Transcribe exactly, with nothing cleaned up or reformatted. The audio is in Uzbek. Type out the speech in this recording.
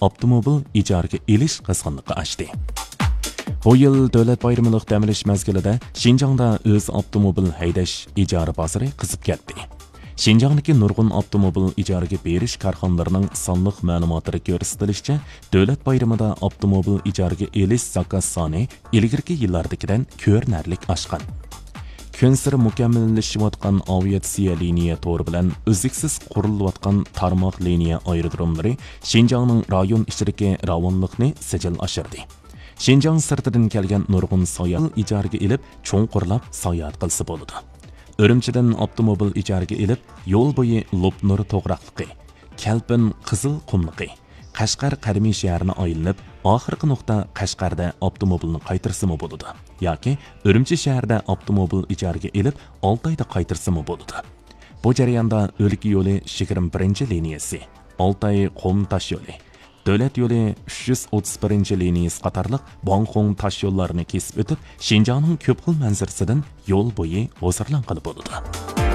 avtomobil ijaraga elish qizg'inligi oshdi. Bu yil davlat bayramlik dam olish mezgilida Xinjiangda o'z avtomobil haydash ijara bozori qizib ketdi. Xinjiangdagi nurg'un avtomobil ijaraga berish korxonalarining sonliq ma'lumotlari ko'rsatilishicha, davlat bayramida avtomobil ijaraga elish zakaz soni ilgirki yillardagidan ko'rinarli oshgan. Kun sari mukammallashayotgan aviatsiya liniya to'ri bilan uzluksiz qurilayotgan tarmoq liniya aerodromlari Xinjiangning rayon ichidagi ravonlikni sijil oshirdi. Xinjiang sirtidan kelgan nurg'un soyal ijaraga ilib, cho'nqurlab sayohat qilsa bo'ladi. Urumchidan avtomobil ijaraga ilib, yo'l bo'yi Lopnur to'g'raqligi, Kalpin qizil qumligi, Qashqar qadimiy shahrini aylanib, oxirgi nuqta Qashqarda avtomobilni qaytarsimi bo'ladi yoki Urumchi shahrida avtomobil ijaraga ilib, olti oyda qaytarsimi bo'ladi. Bu jarayonda o'lka yo'li yigirma birinchi liniyasi, Oltay qum tosh yo'li, Davlat yo'li uch yuz o'ttiz birinchi liniyasi qatorliq Bangxong tosh yo'llarini kesib o'tib, Xinjiangning ko'p xil manzarasidan yo'l bo'yi hozirlanqili bo'ladi.